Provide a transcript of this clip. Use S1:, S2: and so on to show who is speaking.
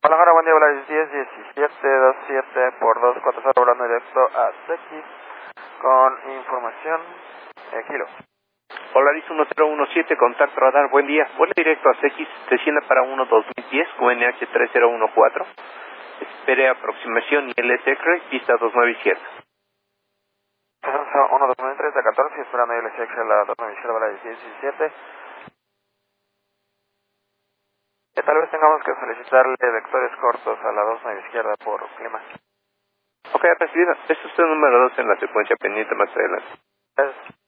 S1: Guadalajara, buen día, Volaris 10, 17, 27 por 240, volando directo a CX con información, kilo.
S2: Polaris 1017, contacto radar, buen día. Vuelo directo a CX, descienda para 1-2010, QNH 3014. Espere aproximación y LSX, pista 29 izquierda.
S1: 1, 2013, 14, esperando LSX a la 29 izquierda, Volaris 10, 17. Tal vez tengamos que solicitarle vectores cortos a la 29 izquierda por clima.
S2: Ok, recibido. Es usted número 2 en la secuencia pendiente más adelante.
S1: Gracias.